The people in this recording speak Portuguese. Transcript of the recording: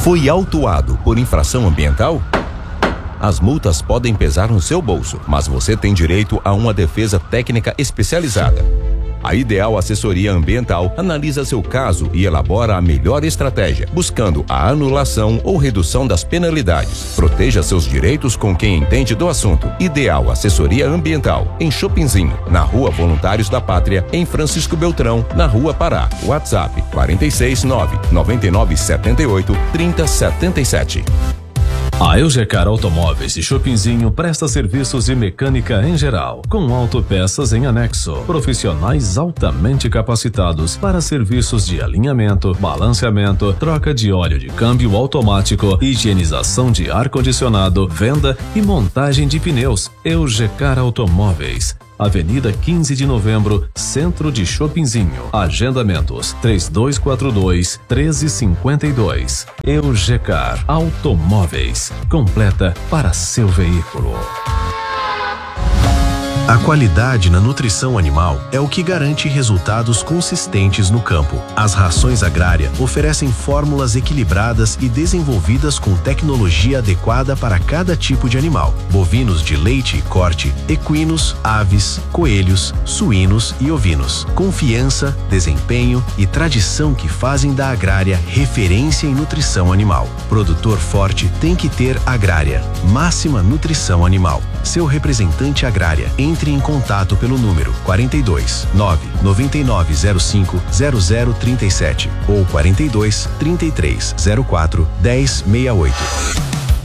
Foi autuado por infração ambiental? As multas podem pesar no seu bolso, mas você tem direito a uma defesa técnica especializada. A Ideal Assessoria Ambiental analisa seu caso e elabora a melhor estratégia, buscando a anulação ou redução das penalidades. Proteja seus direitos com quem entende do assunto. Ideal Assessoria Ambiental, em Chopinzinho, na Rua Voluntários da Pátria, em Francisco Beltrão, na Rua Pará. WhatsApp 469-9978-3077. A Eugecar Automóveis de Chopinzinho presta serviços de mecânica em geral, com autopeças em anexo, profissionais altamente capacitados para serviços de alinhamento, balanceamento, troca de óleo de câmbio automático, higienização de ar-condicionado, venda e montagem de pneus. Eugecar Automóveis, Avenida 15 de Novembro, Centro de Chopinzinho. Agendamentos 3242-1352. Eugecar Automóveis, completa para seu veículo. A qualidade na nutrição animal é o que garante resultados consistentes no campo. As rações Agrária oferecem fórmulas equilibradas e desenvolvidas com tecnologia adequada para cada tipo de animal. Bovinos de leite e corte, equinos, aves, coelhos, suínos e ovinos. Confiança, desempenho e tradição que fazem da Agrária referência em nutrição animal. Produtor forte tem que ter Agrária. Máxima nutrição animal. Seu representante Agrária. Entre em contato pelo número 42 99905 0037 ou 42 3304 1068.